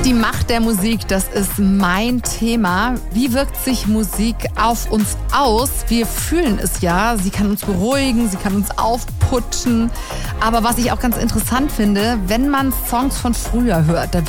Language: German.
Die Macht der Musik, das ist mein Thema. Wie wirkt sich Musik auf uns aus? Wir fühlen es ja. Sie kann uns beruhigen, sie kann uns aufputschen. Aber was ich auch ganz interessant finde, wenn man Songs von früher hört, da